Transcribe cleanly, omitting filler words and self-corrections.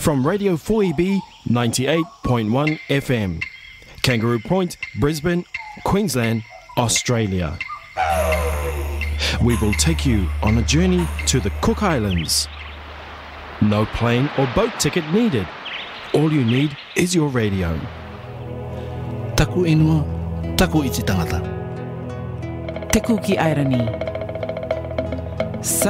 from Radio 4EB 98.1 FM, Kangaroo Point, Brisbane, Queensland, Australia. We will take you on a journey to the Cook Islands. No plane or boat ticket needed. All you need is your radio. Taku inua, taku iti tangata. Te kuki airani.